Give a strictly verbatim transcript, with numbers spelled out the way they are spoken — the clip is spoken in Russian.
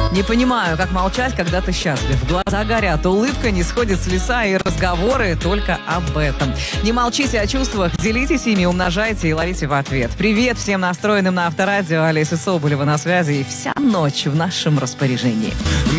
Не понимаю, как молчать, когда ты счастлив. Глаза горят, улыбка не сходит с лица, и разговоры только об этом. Не молчите о чувствах, делитесь ими, умножайте и ловите в ответ. Привет всем настроенным на Авторадио. Олеся Соболева на связи, и вся ночь в нашем распоряжении.